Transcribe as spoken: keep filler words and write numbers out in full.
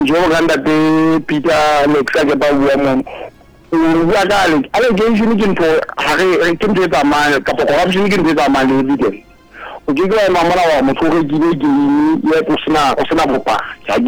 jo ganda te Peter Lexa ke ba bua mo o bua ka le allegation ke ntho ha re ke ntho tsa mane ka corruption ke ntho tsa mane evidence o ke ga mamala wa motho re ke ke ye go sina go sina bopa